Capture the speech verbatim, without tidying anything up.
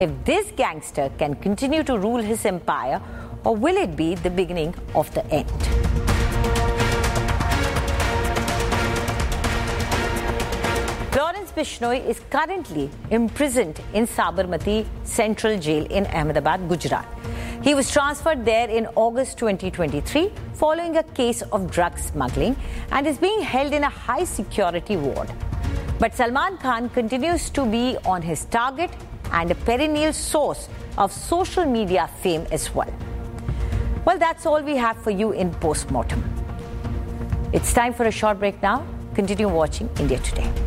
If this gangster can continue to rule his empire, or will it be the beginning of the end? Lawrence Bishnoi is currently imprisoned in Sabarmati Central Jail in Ahmedabad, Gujarat. He was transferred there in August twenty twenty-three following a case of drug smuggling and is being held in a high security ward. But Salman Khan continues to be on his target and a perennial source of social media fame as well. Well, that's all we have for you in Postmortem. It's time for a short break now. Continue watching India Today.